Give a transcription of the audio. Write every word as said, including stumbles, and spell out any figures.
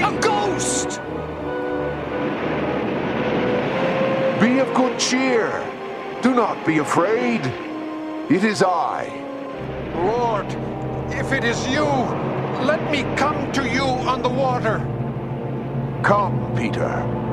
A ghost! Be of good cheer. Do not be afraid. It is I. Lord, if it is you, let me come to you on the water. Come, Peter.